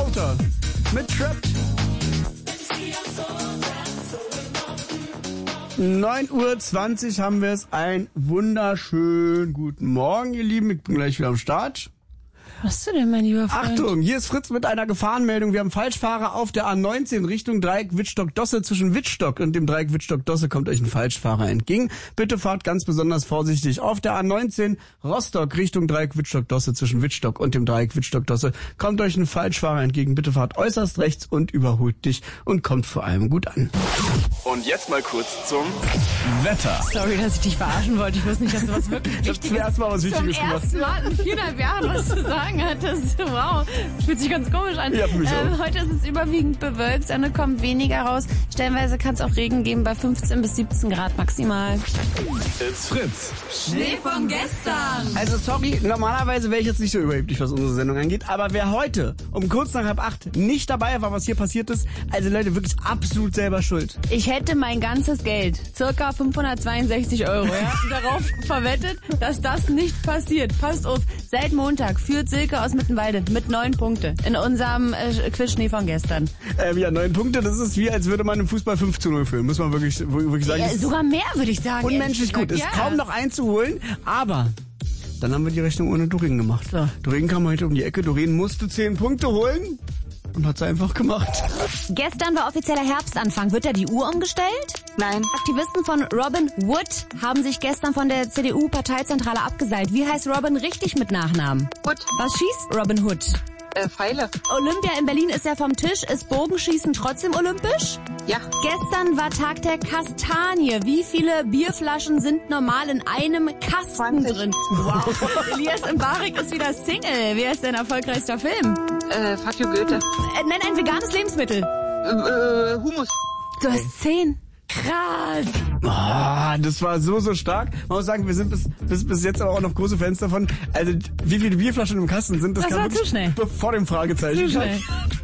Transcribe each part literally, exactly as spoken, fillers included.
Minnesota mit Trapped. neun Uhr zwanzig haben wir es. Einen wunderschönen guten Morgen, ihr Lieben. Ich bin gleich wieder am Start. Was hast du denn, mein lieber Freund? Achtung, hier ist Fritz mit einer Gefahrenmeldung. Wir haben Falschfahrer auf der A neunzehn Richtung Dreieck Wittstock-Dosse. Zwischen Wittstock und dem Dreieck Wittstock-Dosse kommt euch ein Falschfahrer entgegen. Bitte fahrt ganz besonders vorsichtig. Auf der A neunzehn Rostock Richtung Dreieck Wittstock-Dosse. Zwischen Wittstock und dem Dreieck Wittstock-Dosse kommt euch ein Falschfahrer entgegen. Bitte fahrt äußerst rechts und überholt dich und kommt vor allem gut an. Und jetzt mal kurz zum Wetter. Sorry, dass ich dich verarschen wollte. Ich wusste nicht, dass du was wirklich Ich hab zum ersten Mal was Wichtiges zum gemacht. ersten Mal in viereinhalb Jahren was zu sagen hattest. Wow, fühlt sich ganz komisch an. Ja, für mich ähm, auch. heute ist es überwiegend bewölkt, Sonne kommt weniger raus. Stellenweise kann es auch Regen geben bei fünfzehn bis siebzehn Grad maximal. It's Fritz. Schnee von gestern. Also sorry, normalerweise wäre ich jetzt nicht so überheblich, was unsere Sendung angeht, aber wer heute um kurz nach halb acht nicht dabei war, was hier passiert ist, also Leute, wirklich absolut selber schuld. Ich hätte mein ganzes Geld, circa fünfhundertzweiundsechzig Euro, ja, darauf verwettet, dass das nicht passiert. Passt auf, seit Montag führt Silke aus Mittenwalde mit neun Punkte in unserem äh, Quiz-Schnee von gestern. Ähm, ja, neun Punkte, das ist wie, als würde man im Fußball fünf zu null führen, muss man wirklich, wirklich sagen. Ja, Das ist sogar mehr, würde ich sagen. unmenschlich gut, ist ja. kaum noch einzuholen, aber dann haben wir die Rechnung ohne Doreen gemacht. So. Doreen kam heute um die Ecke, Doreen musste zehn Punkte holen und hat sie einfach gemacht. Gestern war offizieller Herbstanfang. Wird da die Uhr umgestellt? Nein. Aktivisten von Robin Hood haben sich gestern von der C D U-Parteizentrale abgeseilt. Wie heißt Robin richtig mit Nachnamen? Hood. Was schießt Robin Hood? Äh, Pfeile. Olympia in Berlin ist ja vom Tisch. Ist Bogenschießen trotzdem olympisch? Ja. Gestern war Tag der Kastanie. Wie viele Bierflaschen sind normal in einem Kasten zwanzig. drin? Wow. Elias Mbarek ist wieder Single. Wer ist dein erfolgreichster Film? Äh, Fatio Goethe. Äh, nenn ein veganes Lebensmittel. Äh, äh, Humus. Du hast zehn. Krass. Ah, das war so, so stark. Man muss sagen, wir sind bis, bis, bis jetzt aber auch noch große Fans davon. Also, wie viele Bierflaschen im Kasten sind, das, Das kam war wirklich zu schnell. vor dem Fragezeichen. Zu schnell.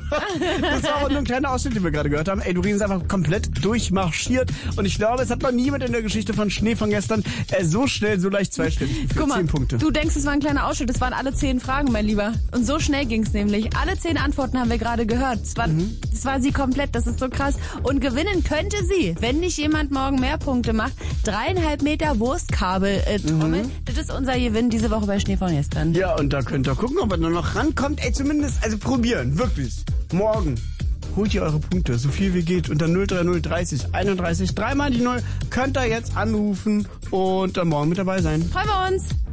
Das war aber nur ein kleiner Ausschnitt, den wir gerade gehört haben. Ey, Doreen ist einfach komplett durchmarschiert. Und ich glaube, es hat noch niemand in der Geschichte von Schnee von gestern äh, so schnell, so leicht zweistellig für Guck mal, zehn Punkte. du denkst, es war ein kleiner Ausschnitt. Es waren alle zehn Fragen, mein Lieber. Und so schnell ging's nämlich. Alle zehn Antworten haben wir gerade gehört. Es war, Mhm. es war sie komplett. Das ist so krass. Und gewinnen könnte sie, wenn nicht jemand morgen mehr Punkte macht. Dreieinhalb Meter Wurstkabel äh, Trommel. Mhm. Das ist unser Gewinn diese Woche bei Schnee von gestern. Ja, und da könnt ihr gucken, ob ihr nur noch rankommt. Ey, zumindest, also probieren, wirklich. Morgen holt ihr eure Punkte, so viel wie geht. Unter null drei null dreißig einunddreißig, dreimal die null könnt ihr jetzt anrufen und dann morgen mit dabei sein. Freuen wir uns.